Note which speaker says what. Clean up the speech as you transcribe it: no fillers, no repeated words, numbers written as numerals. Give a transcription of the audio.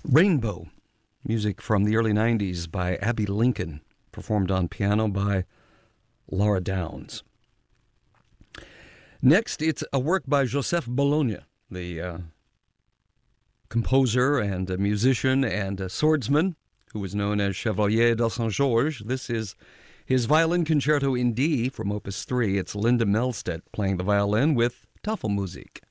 Speaker 1: Rainbow, music from the early 90s by Abbey Lincoln, performed on piano by Laura Downs. Next, it's a work by Joseph Bologna, the composer and a musician and a swordsman who was known as Chevalier de Saint-Georges. This is his Violin Concerto in D from Opus 3. It's Linda Melstedt playing the violin with Tafelmusik.